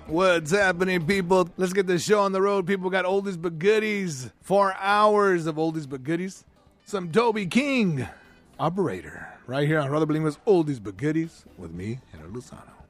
What's happening, people? Let's get the show on the road. People got oldies but goodies. 4 hours of oldies but goodies. Some Toby King, Operator, right here on Brother Bilingüe's Oldies but Goodies with me, Henry Lozano.